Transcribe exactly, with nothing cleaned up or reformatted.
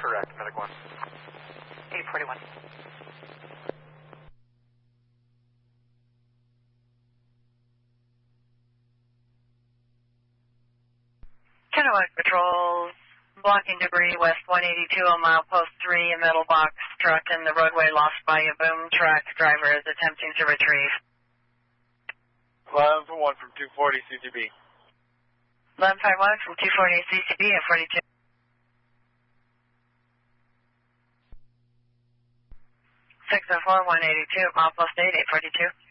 Correct, medic one. eight forty-one. Kennewick Patrol, blocking debris west one eighty-two on mile post three, a metal box truck in the roadway lost by a boom truck. Driver is attempting to retrieve. eleven one from two forty C T B. eleven five one from two forty C C B at forty-two. six oh four, one eighty-two, mile post eight, eight forty-two.